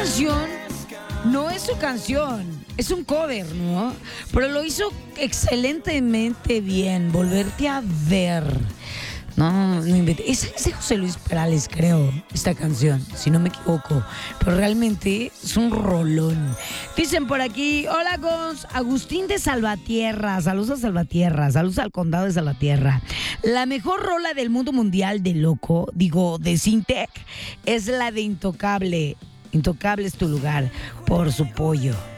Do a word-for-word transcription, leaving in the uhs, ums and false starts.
canción no es su canción, es un cover, ¿no? Pero lo hizo excelentemente bien. Volverte a ver. No, no inventé. Es, es de José Luis Perales, creo, esta canción, si no me equivoco. Pero realmente es un rolón. Dicen por aquí, hola Gonz, Agustín de Salvatierra. Saludos a Salvatierra, saludos al condado de Salvatierra. La mejor rola del mundo mundial de loco, digo, de Sintec, es la de Intocable. Intocable es tu lugar, por su pollo.